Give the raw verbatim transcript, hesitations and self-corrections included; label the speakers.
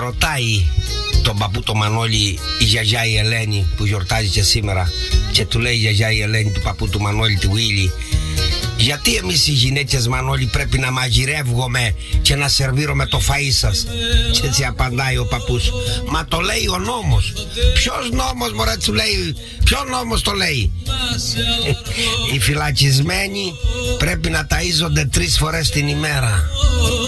Speaker 1: ρωτάει τον παππού το Μανώλη η γιαγιά η Ελένη που γιορτάζει και σήμερα, και του λέει η γιαγιά η Ελένη του παππού του Μανώλη του Βίλη, γιατί εμείς οι γυναίκες, Μανώλη, πρέπει να μαγειρεύγουμε και να σερβίρουμε το φαΐ σας? Και έτσι απαντάει ο παππούς, μα το λέει ο νόμος. Ποιος νόμος, μωρέ, του λέει, ποιο νόμος το λέει? Οι φυλακισμένοι πρέπει να ταΐζονται τρεις φορές την ημέρα.